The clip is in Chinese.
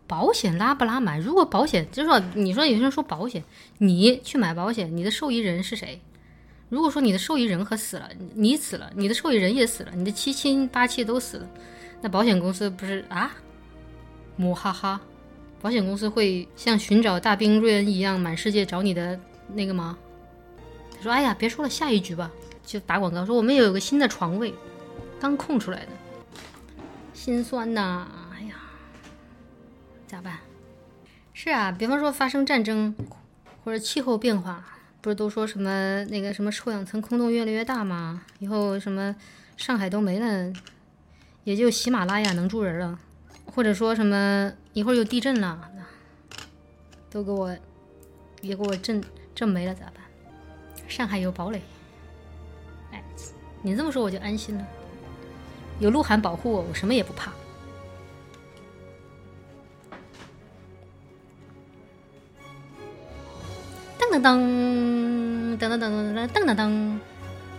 保险拉不拉满？如果保险就是说，你说有些人说保险，你去买保险，你的受益人是谁？如果说你的受益人和死了，你死了，你的受益人也死了，你的七亲八戚都死了，那保险公司不是啊？母哈哈，保险公司会像寻找大兵瑞恩一样满世界找你的那个吗？他说：“哎呀，别说了，下一局吧。”就打广告说我们有个新的床位，刚空出来的，心酸呐！哎呀，咋办？是啊，比方说发生战争或者气候变化，不是都说什么那个什么臭氧层空洞越来越大吗？以后什么上海都没了，也就喜马拉雅能住人了，或者说什么一会儿有地震了，都也给我震没了咋办？上海有堡垒。哎，你这么说我就安心了，有鹿晗保护我，我什么也不怕。噔噔噔噔噔噔噔噔噔噔。